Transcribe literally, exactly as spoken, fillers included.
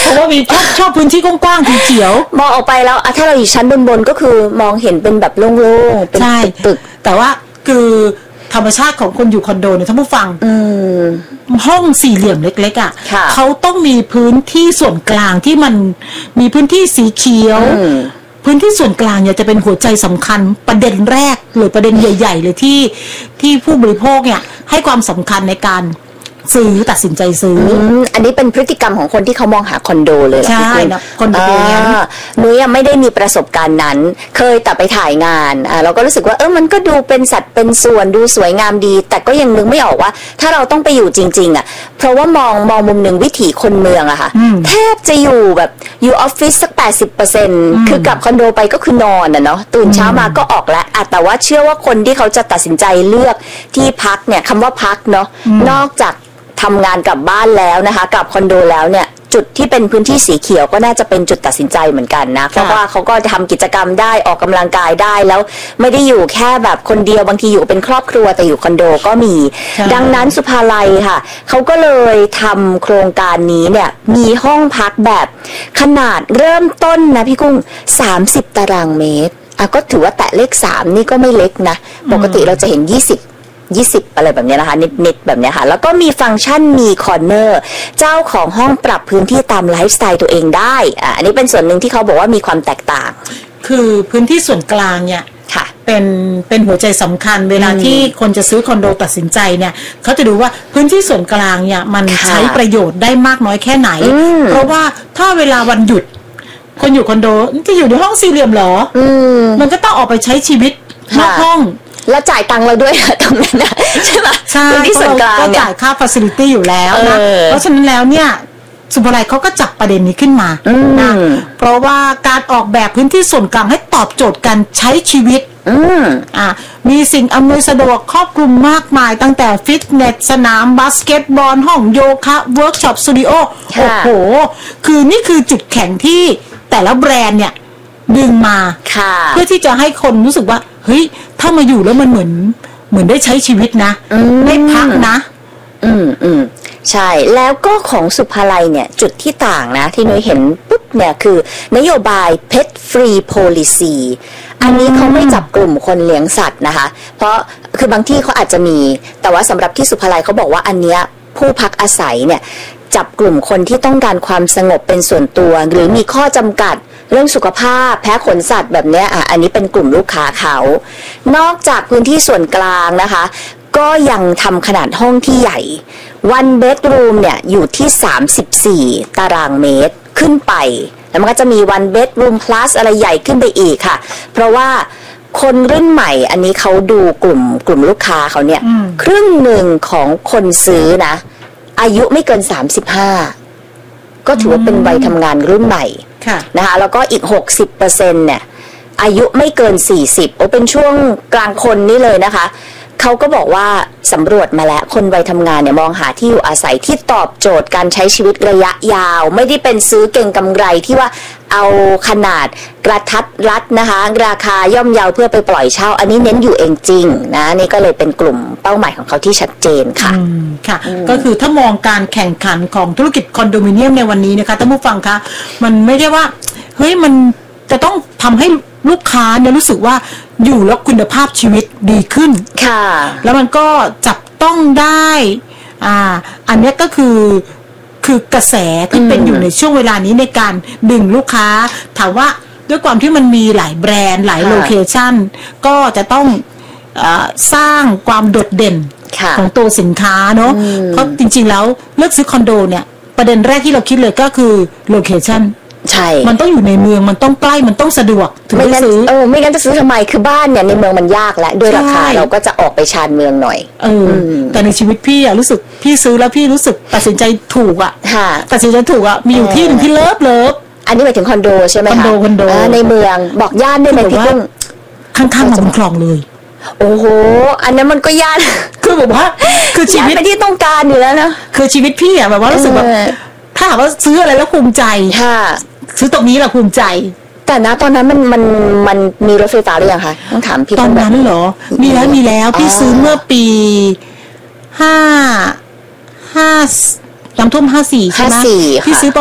ราะว่ามีชอบชอบพื้นที่กว้างๆเขียวๆมองออกไปแล้วถ้าเราอยู่ชั้นบนๆก็คือมองเห็นเป็นแบบโล่งๆเป็นตึกๆแต่ว่าคือธรรมชาติของคนอยู่คอนโดเนี่ยท่านผู้ฟังห้องสี่เหลี่ยมเล็กๆอ่ะเขาต้องมีพื้นที่ส่วนกลางที่มันมีพื้นที่สีเขียวพื้นที่ส่วนกลางเนี่ยจะเป็นหัวใจสำคัญประเด็นแรกหรือประเด็นใหญ่ๆเลยที่ที่ผู้บริโภคเนี่ยให้ความสำคัญในการซื้อตัดสินใจซื้ออันนี้เป็นพฤติกรรมของคนที่เขามองหาคอนโดเลยใช่นะคอนโดนั้นนุ้ยไม่ได้มีประสบการณ์นั้นเคยแต่ไปถ่ายงานอ่าเราก็รู้สึกว่าเออมันก็ดูเป็นสัดเป็นส่วนดูสวยงามดีแต่ก็ยังนึกไม่ออกว่าถ้าเราต้องไปอยู่จริงๆอ่ะเพราะว่ามองมองมุมหนึ่งวิถีคนเมืองอะค่ะแทบจะอยู่แบบอยู่ออฟฟิศสัก แปดสิบเปอร์เซ็นต์ คือกลับคอนโดไปก็คือนอนอะเนาะตื่นเช้ามาก็ออกแล้วแต่ว่าเชื่อว่าคนที่เขาจะตัดสินใจเลือกที่พักเนี่ยคำว่าพักเนาะนอกจากทำงานกลับบ้านแล้วนะคะกลับคอนโดแล้วเนี่ยจุดที่เป็นพื้นที่สีเขียวก็น่าจะเป็นจุดตัดสินใจเหมือนกันนะเพราะว่าเขาก็ทำกิจกรรมได้ออกกำลังกายได้แล้วไม่ได้อยู่แค่แบบคนเดียวบางทีอยู่เป็นครอบครัวแต่อยู่คอนโดก็มีดังนั้นสุภาลัยค่ะเขาก็เลยทำโครงการนี้เนี่ยมีห้องพักแบบขนาดเริ่มต้นนะพี่กุ้งสามสิบตารางเมตรอ่ะก็ถือว่าแตะเลขสามนี่ก็ไม่เล็กนะปกติเราจะเห็นยี่สิบยี่สิบอะไรแบบนี้นะคะนิดๆแบบนี้ค่ะแล้วก็มีฟังก์ชันมีคอร์เนอร์เจ้าของห้องปรับพื้นที่ตามไลฟ์สไตล์ตัวเองได้อ่าอันนี้เป็นส่วนหนึ่งที่เขาบอกว่ามีความแตกต่างคือพื้นที่ส่วนกลางเนี่ยค่ะเป็นเป็นหัวใจสำคัญเวลาที่คนจะซื้อคอนโดตัดสินใจเนี่ยเขาจะดูว่าพื้นที่ส่วนกลางเนี่ยมันใช้ประโยชน์ได้มากน้อยแค่ไหนเพราะว่าถ้าเวลาวันหยุดคนอยู่คอนโดจะอยู่ในห้องสี่เหลี่ยมหรอมันก็ต้องออกไปใช้ชีวิตนอกห้องแล้วจ่ายตังค์เราด้วยตรงนั้นนะใช่ไหมใช่ที่ส่วนกลางก็จ่ายค่าฟาซิลิตี้อยู่แล้วนะเพราะฉะนั้นแล้วเนี่ยสุภาลัยเขาก็จับประเด็นนี้ขึ้นมานะเพราะว่าการออกแบบพื้นที่ส่วนกลางให้ตอบโจทย์การใช้ชีวิตอ่ามีสิ่งอำนวยสะดวกครอบคลุมมากมายตั้งแต่ฟิตเนสสนามบาสเกตบอลห้องโยคะเวิร์กช็อปสตูดิโอโอ้โหคือนี่คือจุดแข็งที่แต่ละแบรนด์เนี่ยดึงมาเพื่อที่จะให้คนรู้สึกว่าเฮ้ยถ้ามาอยู่แล้วมันเหมือนเหมือนได้ใช้ชีวิตนะได้พักนะอืมอืมใช่แล้วก็ของสุภาลัยเนี่ยจุดที่ต่างนะที่นุ้ยเห็นปุ๊บเนี่ยคือนโยบาย Pet Free Policy อันนี้เขาไม่จับกลุ่มคนเลี้ยงสัตว์นะคะเพราะคือบางที่เขาอาจจะมีแต่ว่าสำหรับที่สุภาลัยเขาบอกว่าอันเนี้ยผู้พักอาศัยเนี่ยจับกลุ่มคนที่ต้องการความสงบเป็นส่วนตัวหรือมีข้อจำกัดเรื่องสุขภาพแพ้ขนสัตว์แบบนี้อ่ะอันนี้เป็นกลุ่มลูกค้าเขานอกจากพื้นที่ส่วนกลางนะคะก็ยังทำขนาดห้องที่ใหญ่ one bedroom เนี่ยอยู่ที่สามสิบสี่ตารางเมตรขึ้นไปแล้วมันก็จะมี one bedroom plus อะไรใหญ่ขึ้นไปอีกค่ะเพราะว่าคนรุ่นใหม่อันนี้เขาดูกลุ่มกลุ่มลูกค้าเขาเนี่ยครึ่งหนึ่งของคนซื้อนะอายุไม่เกินสามสิบห้าก็ถือว่าเป็นวัยทำงานรุ่นใหม่นะคะแล้วก็อีก หกสิบเปอร์เซ็นต์ เนี่ยอายุไม่เกินสี่สิบโอ้เป็นช่วงกลางคนนี่เลยนะคะเขาก็บอกว่าสำรวจมาแล้วคนวัยทำงานเนี่ยมองหาที่อยู่อาศัยที่ตอบโจทย์การใช้ชีวิตระยะยาวไม่ได้เป็นซื้อเก่งกำไรที่ว่าเอาขนาดกระทัดรัดนะคะราคาย่อมเยาเพื่อไปปล่อยเช่าอันนี้เน้นอยู่เองจริงนะนี่ก็เลยเป็นกลุ่มเป้าหมายของเขาที่ชัดเจนค่ะค่ะก็คือถ้ามองการแข่งขันของธุรกิจคอนโดมิเนียมในวันนี้นะคะท่านผู้ฟังคะมันไม่ได้ว่าเฮ้ยมันจะต้องทำให้ลูกค้าเนี่ยรู้สึกว่าอยู่แล้วคุณภาพชีวิตดีขึ้นค่ะแล้วมันก็จับต้องได้อ่าอันนี้ก็คือคือกระแสที่เป็นอยู่ในช่วงเวลานี้ในการดึงลูกค้าถามว่าด้วยความที่มันมีหลายแบรนด์หลายโลเคชั่นก็จะต้องสร้างความโดดเด่นของตัวสินค้าเนาะเพราะจริงๆแล้วเลือกซื้อคอนโดเนี่ยประเด็นแรกที่เราคิดเลยก็คือโลเคชั่นใช่มันต้องอยู่ในเมืองมันต้องใกล้มันต้องสะดวกถึงจะซื้อเออไม่งั้นจะซื้อทำไมคือบ้านเนี่ยในเมืองมันยากและด้วยราคาเราก็จะออกไปชานเมืองหน่อยเออแต่ในชีวิตพี่อะรู้สึกพี่ซื้อแล้วพี่รู้สึกตัดสินใจถูกอะตัดสินใจถูกอะมีอยู่ที่นึงที่เลิฟเลิฟอันนี้หมายถึงคอนโดใช่ไหมคะคอนโดคอนโดในเมืองบอกย่านได้ไหมพี่กุ้งข้างๆมันคลองเลยโอ้โหอันนั้นมันก็ย่านคือแบบว่าคือชีวิตที่ต้องการอยู่แล้วนะคือชีวิตพี่อะแบบว่ารู้สึกแบบถ้าหากว่าซื้ออะไรแล้วภูมิใจค่ะซื้อตรงนี้แหละภูมิใจแต่นะตอนนั้นมันมันมันมีรถไฟฟ้าหรือยังคะต้องถามพี่ตอนนั้นเหรอมีแล้วมีแล้วพี่ซื้อเมื่อปีห้าห้าน้ำท่วมห้าสี่ใช่ไหมพี่ซื้อ